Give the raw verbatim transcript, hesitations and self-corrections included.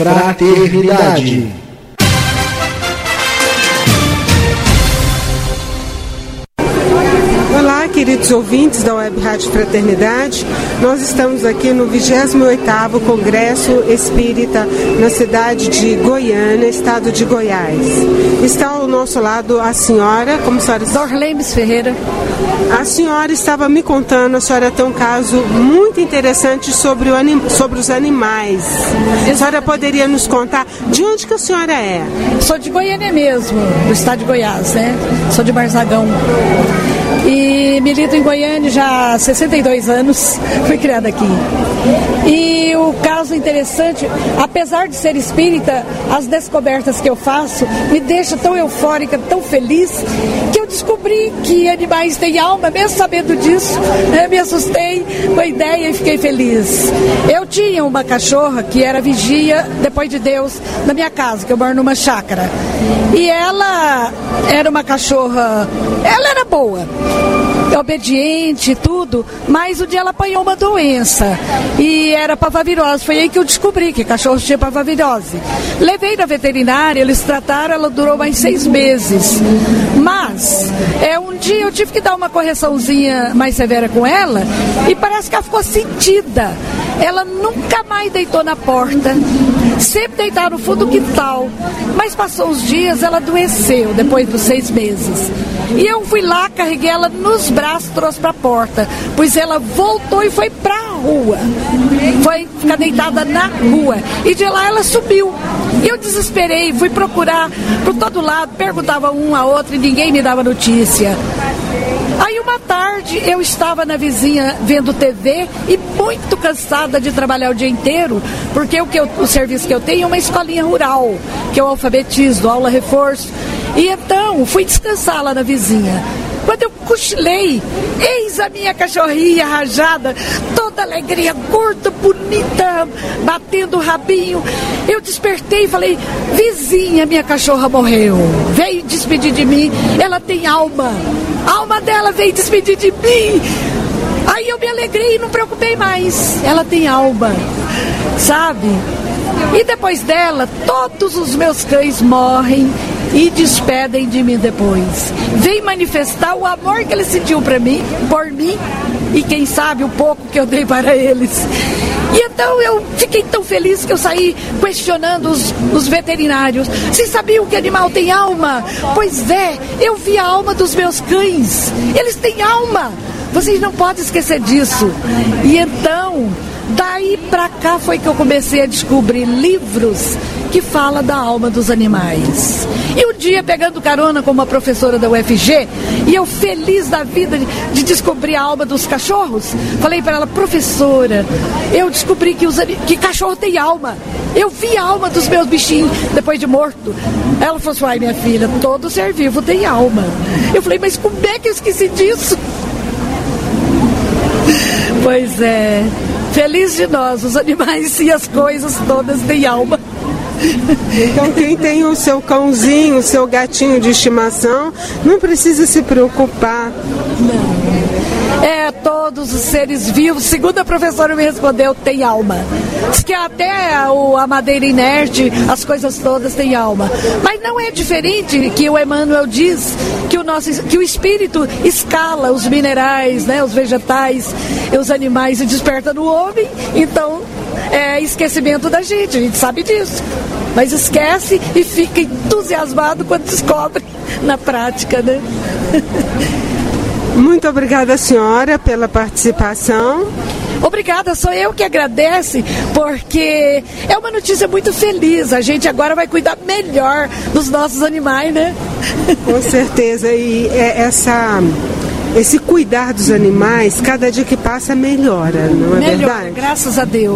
Fraternidade. Olá, queridos ouvintes da Web Rádio Fraternidade. Nós estamos aqui no vigésimo oitavo Congresso Espírita na cidade de Goiânia, estado de Goiás. Está ao nosso lado a senhora, como a senhora... Dorlemes Ferreira. A senhora estava me contando, a senhora tem um caso muito interessante sobre, o anim... sobre os animais. A senhora poderia nos contar de onde que a senhora é? Sou de Goiânia mesmo, do estado de Goiás, né? Sou de Marzagão. E milito em Goiânia já há sessenta e dois anos, fui criada aqui. E o caso interessante, apesar de ser espírita, as descobertas que eu faço me deixam tão eufórica, tão feliz, que eu descobri que animais têm alma, mesmo sabendo disso, né? Me assustei com a ideia e fiquei feliz. Eu tinha uma cachorra que era vigia, depois de Deus, na minha casa, que eu moro numa chácara. E ela era uma cachorra, ela era boa, obediente e tudo, mas um dia ela apanhou uma doença e era pavavirose. Foi aí que eu descobri que cachorro tinha pavavirose. Levei na veterinária, eles trataram, ela durou mais seis meses. Mas é, um dia eu tive que dar uma correçãozinha mais severa com ela e parece que ela ficou sentida. Ela nunca mais deitou na porta, sempre deitava no fundo do quintal. Mas passou uns dias, ela adoeceu depois dos seis meses. E eu fui lá, carreguei ela nos braços, trouxe para a porta, pois ela voltou e foi para a rua. Foi ficar deitada na rua. E de lá ela subiu. E eu desesperei, fui procurar por todo lado, perguntava um a outro e ninguém me dava notícia. Aí uma tarde eu estava na vizinha vendo T V e muito cansada de trabalhar o dia inteiro, porque o, que eu, o serviço que eu tenho é uma escolinha rural, que eu alfabetizo, aula reforço. E então fui descansar lá na vizinha. Quando eu cochilei, eis a minha cachorrinha rajada, toda alegria, gorda, bonita, batendo o rabinho. Eu despertei e falei: vizinha, minha cachorra morreu. Veio despedir de mim, ela tem alma. A alma dela veio despedir de mim. Aí eu me alegrei e não preocupei mais. Ela tem alma, sabe? E depois dela, todos os meus cães morrem e despedem de mim depois. Vem manifestar o amor que ele sentiu para mim, por mim, e quem sabe o pouco que eu dei para eles. E então eu fiquei tão feliz que eu saí questionando os, os veterinários. Vocês sabiam que animal tem alma? Pois é, eu vi a alma dos meus cães. Eles têm alma. Vocês não podem esquecer disso. E então, daí pra cá foi que eu comecei a descobrir livros que falam da alma dos animais. E um dia, pegando carona com uma professora da U F G, e eu feliz da vida de, de descobrir a alma dos cachorros, falei para ela: professora, eu descobri que, os, que cachorro tem alma. Eu vi a alma dos meus bichinhos depois de morto. Ela falou assim: ai, minha filha, todo ser vivo tem alma. Eu falei: mas como é que eu esqueci disso? Pois é, feliz de nós, os animais e as coisas todas têm alma. Então quem tem o seu cãozinho, o seu gatinho de estimação, não precisa se preocupar. Não. É, todos os seres vivos, segundo a professora me respondeu, tem alma. Diz que até o, a madeira inerte, as coisas todas têm alma. Mas não é diferente que o Emmanuel diz que o, nosso, que o espírito escala os minerais, né, os vegetais, os animais e desperta no homem. Então é esquecimento da gente, a gente sabe disso. Mas esquece e fica entusiasmado quando descobre na prática, né? Muito obrigada, senhora, pela participação. Obrigada, sou eu que agradece, porque é uma notícia muito feliz. A gente agora vai cuidar melhor dos nossos animais, né? Com certeza, e essa... esse cuidar dos animais, cada dia que passa melhora, não é melhora, verdade? Graças a Deus.